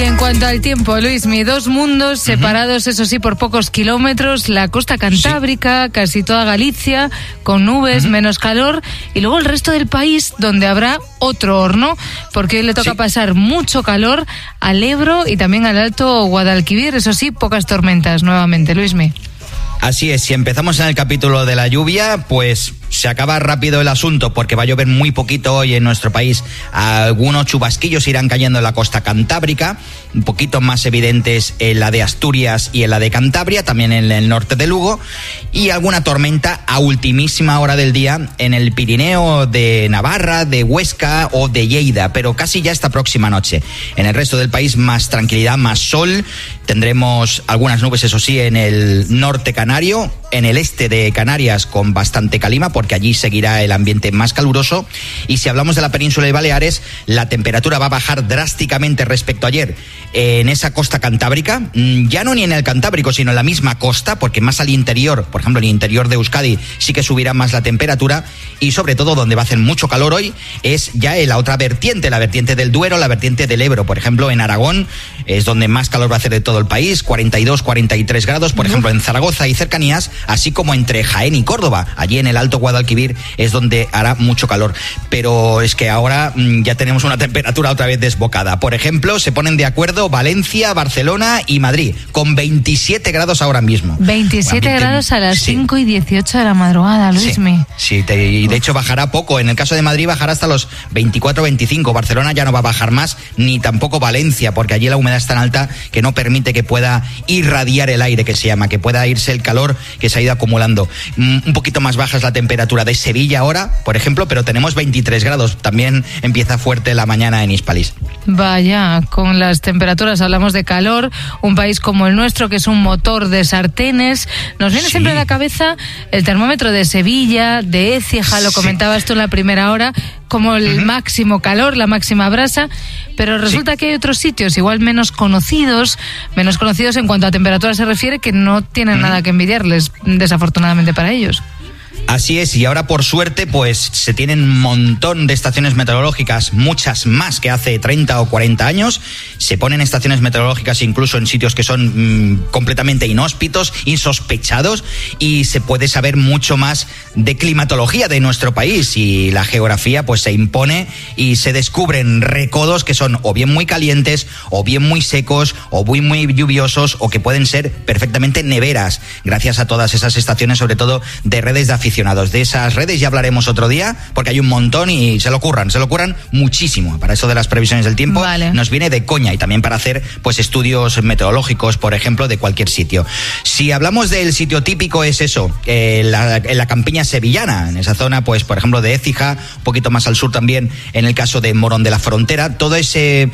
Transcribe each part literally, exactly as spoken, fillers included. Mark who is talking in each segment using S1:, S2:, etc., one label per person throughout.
S1: Y en cuanto al tiempo, Luismi, dos mundos separados, uh-huh. eso sí, por pocos kilómetros, la costa cantábrica, sí. casi toda Galicia, con nubes, uh-huh. menos calor, y luego el resto del país, donde habrá otro horno, porque hoy le toca sí. pasar mucho calor al Ebro y también al Alto Guadalquivir, eso sí, pocas tormentas nuevamente, Luismi.
S2: Así es, si empezamos en el capítulo de la lluvia, pues se acaba rápido el asunto porque va a llover muy poquito hoy en nuestro país. Algunos chubasquillos irán cayendo en la costa cantábrica, un poquito más evidentes en la de Asturias y en la de Cantabria, también en el norte de Lugo, y alguna tormenta a ultimísima hora del día en el Pirineo de Navarra, de Huesca o de Lleida, pero casi ya esta próxima noche. En el resto del país más tranquilidad, más sol, tendremos algunas nubes, eso sí, en el norte canario, en el este de Canarias con bastante calima, porque allí seguirá el ambiente más caluroso. Y si hablamos de la península de Baleares, la temperatura va a bajar drásticamente respecto a ayer en esa costa cantábrica, ya no ni en el Cantábrico, sino en la misma costa, porque más al interior, por ejemplo, en el interior de Euskadi, sí que subirá más la temperatura, y sobre todo donde va a hacer mucho calor hoy es ya en la otra vertiente, la vertiente del Duero, la vertiente del Ebro. Por ejemplo, en Aragón es donde más calor va a hacer de todo el país, cuarenta y dos, cuarenta y tres grados, por uh-huh. ejemplo, en Zaragoza y cercanías, así como entre Jaén y Córdoba. Allí en el Alto Guadalquivir es donde hará mucho calor. Pero es que ahora mmm, ya tenemos una temperatura otra vez desbocada. Por ejemplo, se ponen de acuerdo Valencia, Barcelona y Madrid, con veintisiete grados ahora mismo.
S1: veintisiete bueno, grados a las sí. cinco y dieciocho de la madrugada, Luismi.
S2: Sí, sí te, y de hecho bajará poco. En el caso de Madrid bajará hasta los veinticuatro, veinticinco. Barcelona ya no va a bajar más, ni tampoco Valencia, porque allí la humedad es tan alta que no permite que pueda irradiar el aire, que se llama, que pueda irse el calor que se ha ido acumulando. Un poquito más baja es la temperatura de Sevilla ahora, por ejemplo, pero tenemos veintitrés grados. También empieza fuerte la mañana en Hispalis.
S1: Vaya, con las temperaturas hablamos de calor, un país como el nuestro que es un motor de sartenes. Nos viene sí. siempre a la cabeza el termómetro de Sevilla, de Écija, lo comentabas sí. tú en la primera hora, como el uh-huh. máximo calor, la máxima brasa, pero resulta sí. que hay otros sitios igual menos conocidos, menos conocidos en cuanto a temperatura se refiere, que no tienen uh-huh. nada que envidiarles, desafortunadamente para ellos.
S2: Así es, y ahora por suerte pues se tienen un montón de estaciones meteorológicas, muchas más que hace treinta o cuarenta años. Se ponen estaciones meteorológicas incluso en sitios que son mmm, completamente inhóspitos, insospechados, y se puede saber mucho más de climatología de nuestro país, y la geografía pues se impone y se descubren recodos que son o bien muy calientes, o bien muy secos, o muy muy lluviosos, o que pueden ser perfectamente neveras, gracias a todas esas estaciones, sobre todo de redes de aficionados. De esas redes ya hablaremos otro día, porque hay un montón y se lo curran, se lo curran muchísimo. Para eso de las previsiones del tiempo vale. nos viene de coña, y también para hacer pues estudios meteorológicos, por ejemplo, de cualquier sitio. Si hablamos del sitio típico, es eso, eh, la, en la campiña sevillana, en esa zona, pues por ejemplo de Écija, un poquito más al sur también, en el caso de Morón de la Frontera, todo ese...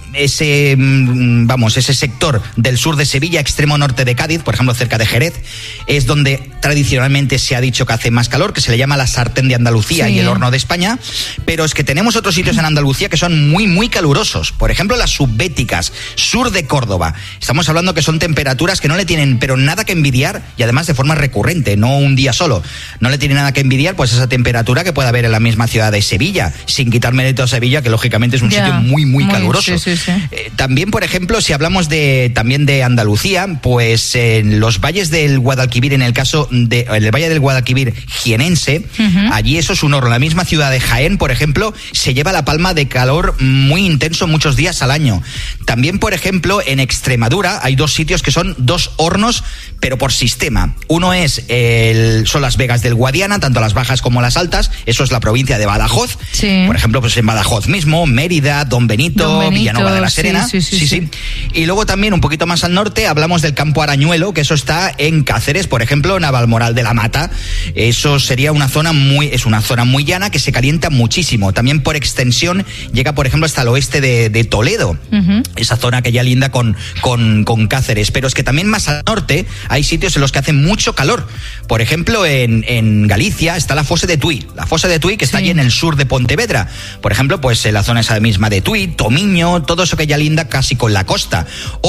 S2: ese, vamos, ese sector del sur de Sevilla, extremo norte de Cádiz, por ejemplo, cerca de Jerez, es donde tradicionalmente se ha dicho que hace más calor, que se le llama la sartén de Andalucía sí. y el horno de España, pero es que tenemos otros sitios en Andalucía que son muy, muy calurosos. Por ejemplo, las subbéticas, sur de Córdoba. Estamos hablando que son temperaturas que no le tienen, pero nada que envidiar, y además de forma recurrente, no un día solo. No le tiene nada que envidiar, pues esa temperatura que puede haber en la misma ciudad de Sevilla, sin quitar mérito a Sevilla, que lógicamente es un yeah. sitio muy, muy, muy caluroso. Sí, sí, sí. Eh, también, por ejemplo, si hablamos de también de Andalucía, pues en los valles del Guadalquivir, en el caso de en el valle del Guadalquivir jienense, uh-huh. allí eso es un horno. La misma ciudad de Jaén, por ejemplo, se lleva la palma de calor muy intenso muchos días al año. También, por ejemplo, en Extremadura hay dos sitios que son dos hornos, pero por sistema. Uno es el, son las Vegas del Guadiana, tanto las bajas como las altas. Eso es la provincia de Badajoz. Sí. Por ejemplo, pues en Badajoz mismo, Mérida, Don Benito, Don Benito Villanueva de la Serena. Sí sí sí, sí, sí, sí. Y luego también un poquito más al norte hablamos del Campo Arañuelo, que eso está en Cáceres, por ejemplo, Navalmoral de la Mata. Eso sería una zona muy, es una zona muy llana que se calienta muchísimo. También por extensión llega, por ejemplo, hasta el oeste de, de Toledo, uh-huh. esa zona que ya linda con, con, con Cáceres. Pero es que también más al norte hay sitios en los que hace mucho calor. Por ejemplo, en, en Galicia está la fosa de Tui, la fosa de Tui que está sí. allí en el sur de Pontevedra. Por ejemplo, pues en la zona esa misma de Tui, Tomiño, todo eso que ya linda casi con la costa. O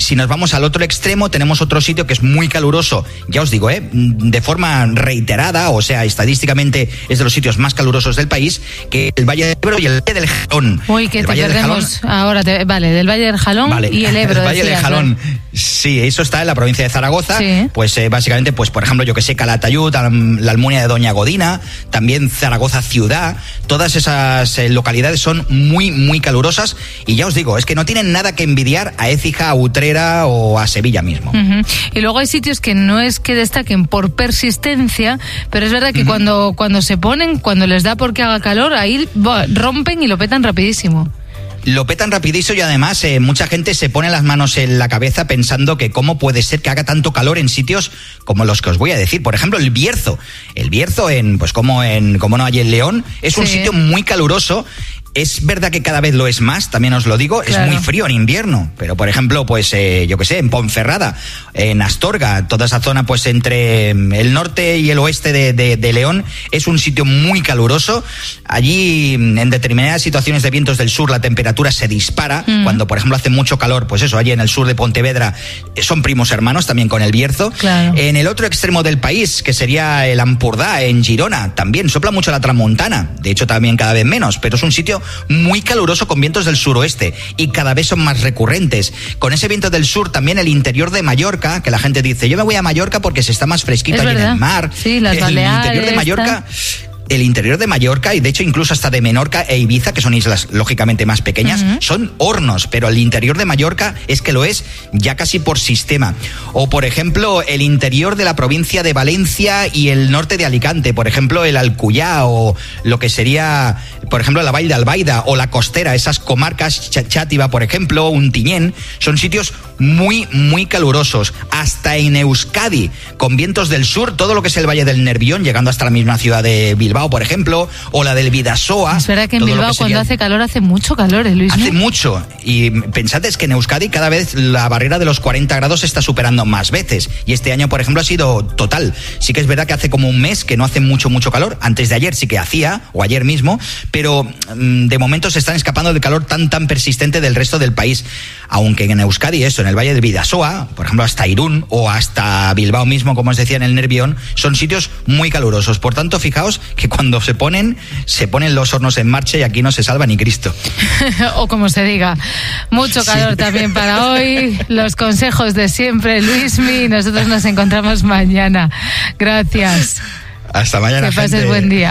S2: Si nos vamos al otro extremo, tenemos otro sitio que es muy caluroso, ya os digo, ¿eh? de forma reiterada, o sea, estadísticamente es de los sitios más calurosos del país, que el Valle del Ebro y el Valle del Jalón.
S1: Uy, que
S2: el
S1: te
S2: Valle
S1: perdemos
S2: Jalón,
S1: ahora, te, vale, del Valle del Jalón vale, y el Ebro.
S2: El Valle
S1: decías,
S2: del Jalón,
S1: ¿no?
S2: Sí, eso está en la provincia de Zaragoza,
S1: sí.
S2: pues eh, básicamente, pues por ejemplo, yo que sé, Calatayud, la Almunia de Doña Godina, también Zaragoza ciudad, todas esas eh, localidades son muy, muy calurosas, y ya os digo, es que no tienen nada que envidiar a Écija, a Utrera o a Sevilla mismo.
S1: Uh-huh. Y luego hay sitios que no es que destaquen por persistencia, pero es verdad que uh-huh. cuando, cuando se ponen, cuando les da porque haga calor, ahí bah, rompen y lo petan rapidísimo.
S2: Lo petan rapidísimo y además eh, mucha gente se pone las manos en la cabeza pensando que cómo puede ser que haga tanto calor en sitios como los que os voy a decir. Por ejemplo, el Bierzo. El Bierzo, en pues como en como no hay en León, es sí. un sitio muy caluroso. Es verdad que cada vez lo es más, también os lo digo, claro. Es muy frío en invierno, pero por ejemplo, pues eh, yo que sé, en Ponferrada, en Astorga, toda esa zona pues entre el norte y el oeste de, de, de León, es un sitio muy caluroso. Allí, en determinadas situaciones de vientos del sur, la temperatura se dispara, mm. cuando por ejemplo hace mucho calor, pues eso, allí en el sur de Pontevedra, son primos hermanos también con el Bierzo.
S1: Claro.
S2: En el otro extremo del país, que sería el Ampurdá, en Girona, también sopla mucho la tramontana, de hecho también cada vez menos, pero es un sitio muy caluroso con vientos del suroeste y cada vez son más recurrentes. Con ese viento del sur también el interior de Mallorca, que la gente dice, yo me voy a Mallorca porque se está más fresquito allí en el mar.
S1: Sí, las Baleares,
S2: el interior de Mallorca... El interior de Mallorca y de hecho incluso hasta de Menorca e Ibiza, que son islas lógicamente más pequeñas, uh-huh. son hornos, pero el interior de Mallorca es que lo es ya casi por sistema. O por ejemplo el interior de la provincia de Valencia y el norte de Alicante, por ejemplo el Alcuyá o lo que sería por ejemplo la Vall de Albaida o la costera, esas comarcas, Chátiva por ejemplo, Untiñén, son sitios muy muy calurosos. Hasta en Euskadi, con vientos del sur, todo lo que es el Valle del Nervión, llegando hasta la misma ciudad de Bilbao, por ejemplo, o la del Bidasoa.
S1: Es verdad que en Bilbao que cuando hace calor hace mucho calor, ¿eh, Luis?
S2: Hace mucho. Y pensad es que en Euskadi cada vez la barrera de los cuarenta grados se está superando más veces. Y este año, por ejemplo, ha sido total. Sí que es verdad que hace como un mes que no hace mucho, mucho calor. Antes de ayer sí que hacía, o ayer mismo, pero mmm, de momento se están escapando del calor tan, tan persistente del resto del país. Aunque en Euskadi, eso, en el Valle del Bidasoa, por ejemplo, hasta Irún o hasta Bilbao mismo, como os decía, en el Nervión, son sitios muy calurosos. Por tanto, fijaos que cuando se ponen, se ponen los hornos en marcha y aquí no se salva ni Cristo.
S1: O como se diga. Mucho calor sí. también para hoy. Los consejos de siempre, Luismi. Nosotros nos encontramos mañana. Gracias.
S2: Hasta mañana,
S1: que pases
S2: gente.
S1: Buen día.